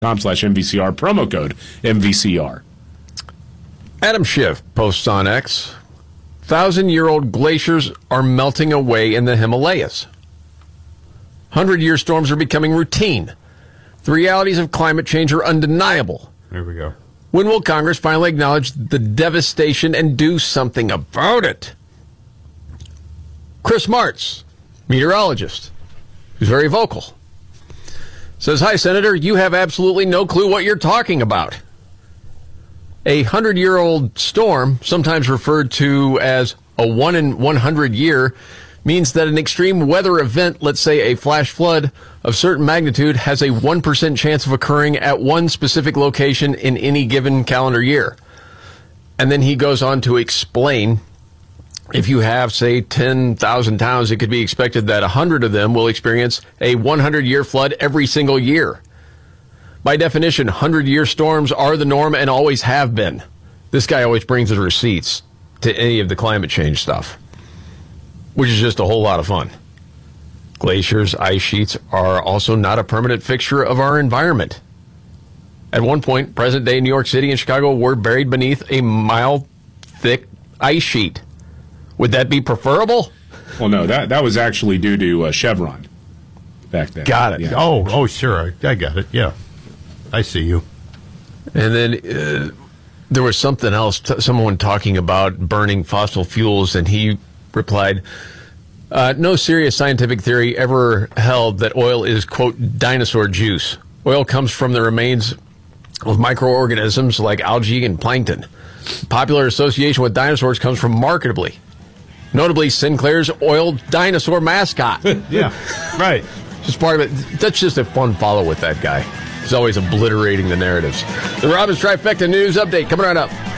MVCR, promo code MVCR. Adam Schiff posts on X, 1,000-year-old glaciers are melting away in the Himalayas. 100-year storms are becoming routine. The realities of climate change are undeniable. There we go. When will Congress finally acknowledge the devastation and do something about it? Chris Martz, meteorologist, who's very vocal, says, "Hi, Senator, you have absolutely no clue what you're talking about. A 100-year-old storm, sometimes referred to as a 1 in 100 year, means that an extreme weather event, let's say a flash flood of certain magnitude, has a 1% chance of occurring at one specific location in any given calendar year." And then he goes on to explain, if you have, say, 10,000 towns, it could be expected that 100 of them will experience a 100-year flood every single year. By definition, 100-year storms are the norm and always have been. This guy always brings his receipts to any of the climate change stuff, which is just a whole lot of fun. Glaciers, ice sheets are also not a permanent fixture of our environment. At one point, present-day New York City and Chicago were buried beneath a mile-thick ice sheet. Would that be preferable? Well, no, that was actually due to Chevron back then. Got it. Yeah. Oh, sure. I got it. Yeah. I see you. And then there was something else, someone talking about burning fossil fuels, and he replied, no serious scientific theory ever held that oil is, quote, dinosaur juice. Oil comes from the remains of microorganisms like algae and plankton. Popular association with dinosaurs comes from notably Sinclair's oil dinosaur mascot. Yeah, right. Just part of it. That's just a fun follow with that guy. He's always obliterating the narratives. The Robbins Trifecta News Update coming right up.